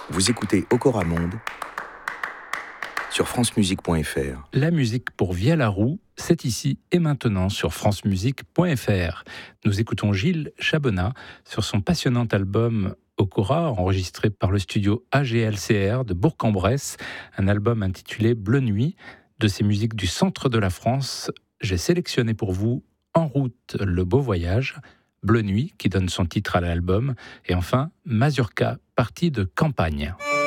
Vous écoutez Okora Monde sur francemusique.fr. La musique pour Vialaroux, c'est ici et maintenant sur francemusique.fr. Nous écoutons Gilles Chabonnat sur son passionnant album Okora, enregistré par le studio AGLCR de Bourg-en-Bresse, un album intitulé Bleu Nuit. De ces musiques du centre de la France, j'ai sélectionné pour vous En route, le beau voyage, Bleu Nuit, qui donne son titre à l'album, et enfin Mazurka, partie de campagne.